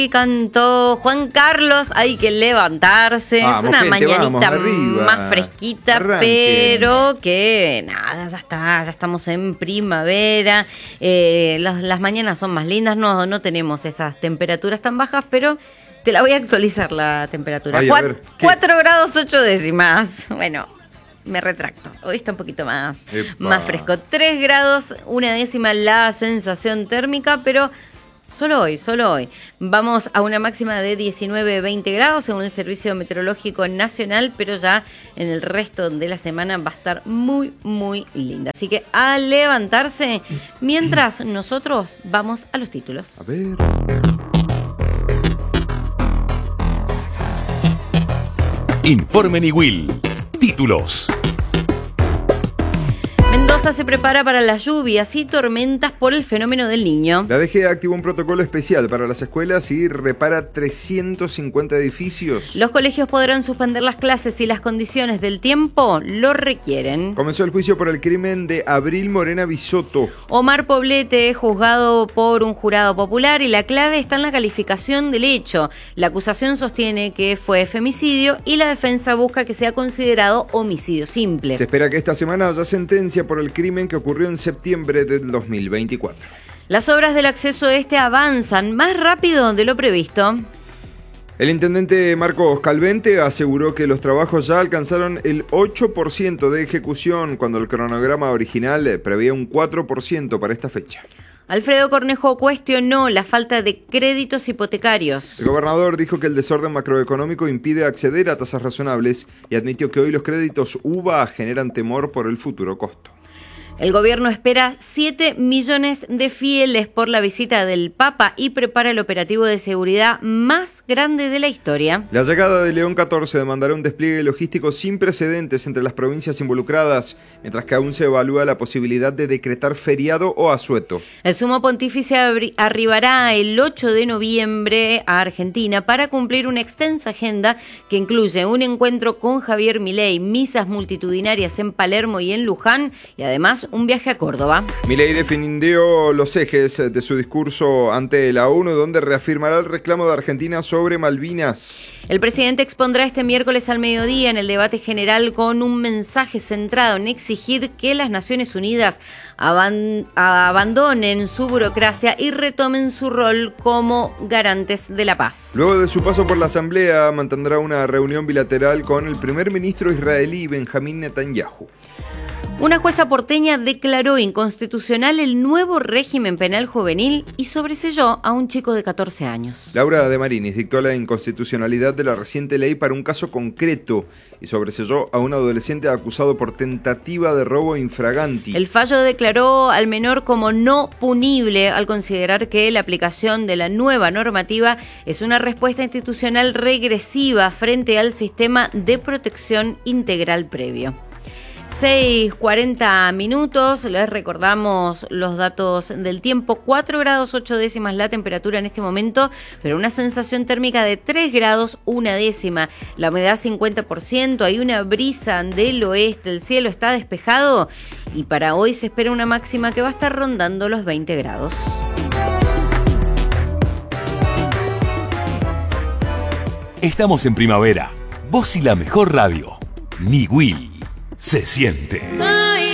Y cantó Juan Carlos, hay que levantarse. Vamos, es una gente, mañanita vamos, arriba. más fresquita, Arranquen. pero que nada, ya estamos en primavera. Las mañanas son más lindas, no tenemos esas temperaturas tan bajas, pero te la voy a actualizar la temperatura. Ay, a ver, ¿qué? 4 grados 8 décimas. Bueno, me retracto. Hoy está un poquito más fresco. 3 grados 1 décima la sensación térmica, pero solo hoy. Vamos a una máxima de 19-20 grados según el Servicio Meteorológico Nacional, pero ya en el resto de la semana va a estar muy, muy linda. Así que a levantarse mientras nosotros vamos a los títulos. A ver. Informe Niwil. Títulos. Mendoza se prepara para las lluvias y tormentas por el fenómeno del Niño. La DG activó un protocolo especial para las escuelas y repara 350 edificios. Los colegios podrán suspender las clases si las condiciones del tiempo lo requieren. Comenzó el juicio por el crimen de Abril Morena Bisotto. Omar Poblete, juzgado por un jurado popular, y la clave está en la calificación del hecho. La acusación sostiene que fue femicidio y la defensa busca que sea considerado homicidio simple. Se espera que esta semana haya sentencia por el crimen que ocurrió en septiembre del 2024. Las obras del acceso este avanzan más rápido de lo previsto. El intendente Marcos Calvente aseguró que los trabajos ya alcanzaron el 8% de ejecución, cuando el cronograma original preveía un 4% para esta fecha. Alfredo Cornejo cuestionó la falta de créditos hipotecarios. El gobernador dijo que el desorden macroeconómico impide acceder a tasas razonables y admitió que hoy los créditos UVA generan temor por el futuro costo. El gobierno espera 7 millones de fieles por la visita del Papa y prepara el operativo de seguridad más grande de la historia. La llegada de León XIV demandará un despliegue logístico sin precedentes entre las provincias involucradas, mientras que aún se evalúa la posibilidad de decretar feriado o asueto. El sumo pontífice arribará el 8 de noviembre a Argentina para cumplir una extensa agenda que incluye un encuentro con Javier Milei, misas multitudinarias en Palermo y en Luján, y además un viaje a Córdoba. Milei defendió los ejes de su discurso ante la ONU, donde reafirmará el reclamo de Argentina sobre Malvinas. El presidente expondrá este miércoles al mediodía en el debate general con un mensaje centrado en exigir que las Naciones Unidas abandonen su burocracia y retomen su rol como garantes de la paz. Luego de su paso por la Asamblea, mantendrá una reunión bilateral con el primer ministro israelí Benjamín Netanyahu. Una jueza porteña declaró inconstitucional el nuevo régimen penal juvenil y sobreseyó a un chico de 14 años. Laura de Marinis dictó la inconstitucionalidad de la reciente ley para un caso concreto y sobreseyó a un adolescente acusado por tentativa de robo infraganti. El fallo declaró al menor como no punible al considerar que la aplicación de la nueva normativa es una respuesta institucional regresiva frente al sistema de protección integral previo. 6:40 minutos, les recordamos los datos del tiempo: 4 grados 8 décimas la temperatura en este momento, pero una sensación térmica de 3 grados 1 décima, la humedad 50%, hay una brisa del oeste, el cielo está despejado y para hoy se espera una máxima que va a estar rondando los 20 grados. Estamos en primavera. Vos y la mejor radio. Niwil. Se siente.